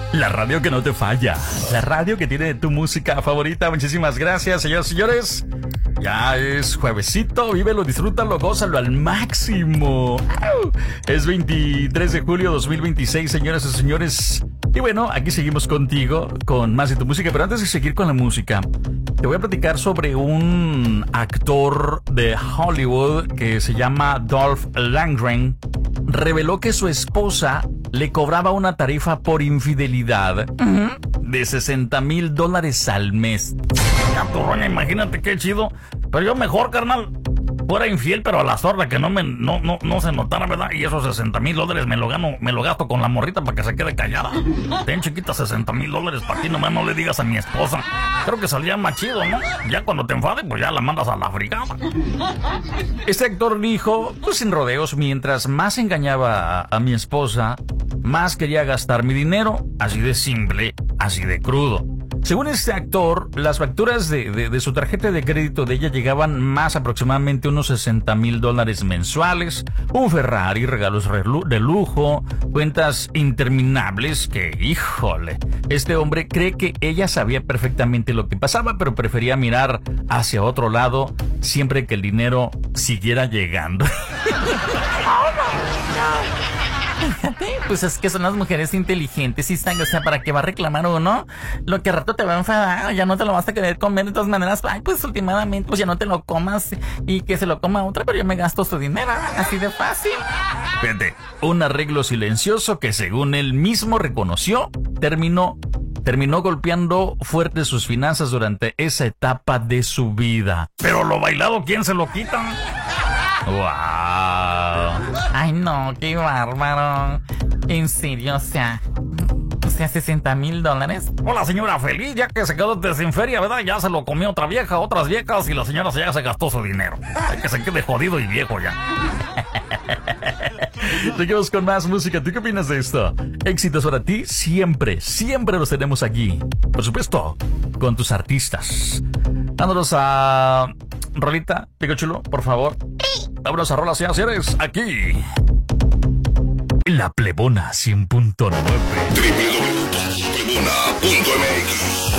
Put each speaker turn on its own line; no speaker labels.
La radio que no te falla. La radio que tiene tu música favorita. Muchísimas gracias, señoras y señores. Ya es juevesito, vívelo, disfrútalo, gózalo al máximo. Es 23 de julio 2026, señoras y señores. Y bueno, aquí seguimos contigo con más de tu música. Pero antes de seguir con la música, te voy a platicar sobre un actor de Hollywood que se llama Dolph Lundgren. Reveló que su esposa le cobraba una tarifa por infidelidad de $60,000 al mes. Caturroña, imagínate qué chido. Pero yo mejor, carnal, fuera infiel, pero a la sorda, que no se notara, ¿verdad? Y esos $60,000 me lo gasto con la morrita para que se quede callada. Ten, chiquita, $60,000 para ti, nomás no le digas a mi esposa. Creo que salía más chido, ¿no? Ya cuando te enfades, pues ya la mandas a la frigada. Este actor dijo, pues sin rodeos, mientras más engañaba a mi esposa, más quería gastar mi dinero. Así de simple, así de crudo. Según este actor, las facturas de su tarjeta de crédito de ella llegaban más aproximadamente unos $60,000 mensuales, un Ferrari, regalos de lujo, cuentas interminables que, híjole, este hombre cree que ella sabía perfectamente lo que pasaba, pero prefería mirar hacia otro lado siempre que el dinero siguiera llegando. Fíjate, pues es que son las mujeres inteligentes y o sea, ¿para qué va a reclamar uno? Lo que a rato te va a enfadar, ya no te lo vas a querer comer de todas maneras. Ay, pues últimamente, pues ya no te lo comas y que se lo coma otra, pero yo me gasto su dinero, así de fácil. Fíjate, un arreglo silencioso que según él mismo reconoció, terminó golpeando fuerte sus finanzas durante esa etapa de su vida. Pero lo bailado, ¿quién se lo quita? ¡Wow! Ay, no, qué bárbaro. En serio, o sea, $60,000. Hola, señora feliz, ya que se quedó sin feria, ¿verdad? Ya se lo comió otra vieja, otras viejas, y la señora ya se gastó su dinero. Hay que se quede jodido y viejo ya. Seguimos con más música. ¿Tú qué opinas de esto? Éxitos para ti siempre, siempre los tenemos aquí. Por supuesto, con tus artistas. Vámonos a rolita, pico chulo, por favor. Vámonos a rola, señoras y señores, aquí. La Plebona 100.9.
www.plebona.mx